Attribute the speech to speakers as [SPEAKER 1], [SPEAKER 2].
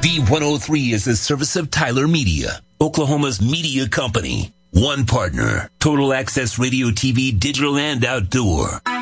[SPEAKER 1] V103 is a service of Tyler Media, Oklahoma's media company. One partner, Total Access Radio TV, Digital and Outdoor.